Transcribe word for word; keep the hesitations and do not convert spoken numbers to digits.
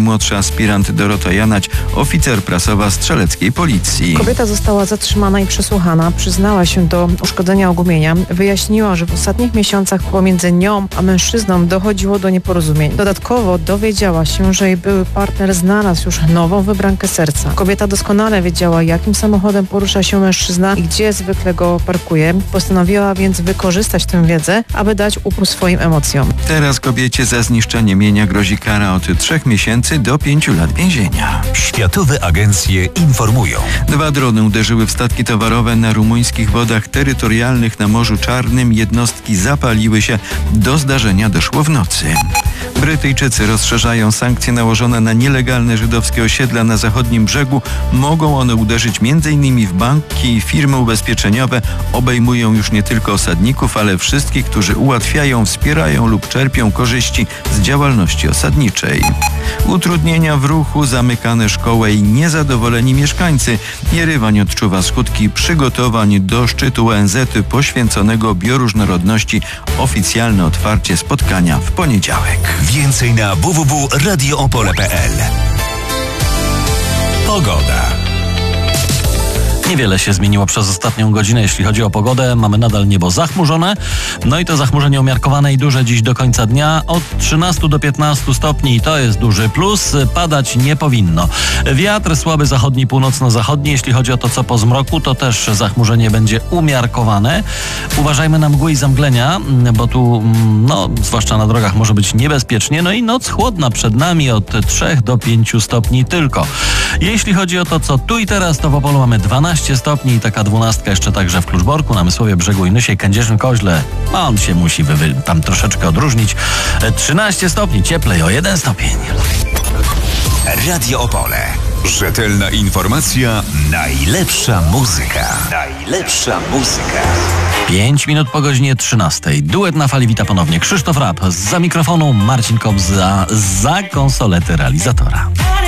najmłodszy aspirant Dorota Janać, oficer prasowa strzeleckiej policji. Kobieta została zatrzymana i przesłuchana. Przyznała się do uszkodzenia ogumienia. Wyjaśniła, że w ostatnich miesiącach pomiędzy nią a mężczyzną dochodziło do nieporozumień. Dodatkowo dowiedziała się, że jej były partner znalazł już nową wybrankę serca. Kobieta doskonale wiedziała, jakim samochodem porusza się mężczyzna i gdzie zwykle go parkuje. Postanowiła więc wykorzystać tę wiedzę, aby dać upór swoim emocjom. Teraz kobiecie za zniszczenie mienia grozi kara od trzech miesięcy do pięciu lat więzienia. Światowe agencje informują. Dwa drony uderzyły w statki towarowe na rumuńskich wodach terytorialnych na Morzu Czarnym. Jednostki zapaliły się. Do zdarzenia doszło w nocy. Brytyjczycy rozszerzają sankcje nałożone na nielegalne żydowskie osiedla na zachodnim brzegu. Mogą one uderzyć między innymi w banki i firmy ubezpieczeniowe. Obejmują już nie tylko osadników, ale wszystkich, którzy ułatwiają, wspierają lub czerpią korzyści z działalności osadniczej. Utrudnienia w ruchu, zamykane szkoły i niezadowoleni mieszkańcy. Jerewan odczuwa skutki przygotowań do szczytu O N Z poświęconego bioróżnorodności. Oficjalne otwarcie spotkania w poniedziałek. Więcej na w w w kropka radio opole kropka p l. Pogoda. Niewiele się zmieniło przez ostatnią godzinę, jeśli chodzi o pogodę. Mamy nadal niebo zachmurzone. No i to zachmurzenie umiarkowane i duże dziś do końca dnia. Od trzynastu do piętnastu stopni to jest duży plus. Padać nie powinno. Wiatr słaby zachodni, północno-zachodni. Jeśli chodzi o to, co po zmroku, to też zachmurzenie będzie umiarkowane. Uważajmy na mgły i zamglenia, bo tu, no, zwłaszcza na drogach może być niebezpiecznie. No i noc chłodna przed nami od trzech do pięciu stopni tylko. Jeśli chodzi o to, co tu i teraz, to w Opolu mamy dwanaście stopni i taka dwunastka jeszcze także w Kluczborku, na Mysłowie, Brzegu, Inysie, Kędzierzyn, Koźle. On się musi wy, tam troszeczkę odróżnić. trzynaście stopni, cieplej o jeden stopień. Radio Opole. Rzetelna informacja, najlepsza muzyka. Najlepsza muzyka. Pięć minut po godzinie trzynastej. Duet na fali wita ponownie Krzysztof Rap. Za mikrofonu Marcin Kobza, za konsolety realizatora.